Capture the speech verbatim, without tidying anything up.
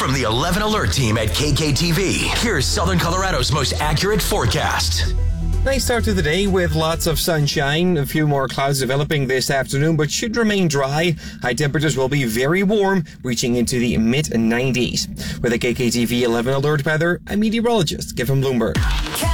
From the eleven Alert team at K K T V, here's Southern Colorado's most accurate forecast. Nice start to the day with lots of sunshine. A few more clouds developing this afternoon, but should remain dry. High temperatures will be very warm, reaching into the mid nineties. With a K K T V eleven Alert weather, I'm meteorologist Kevin Bloomberg.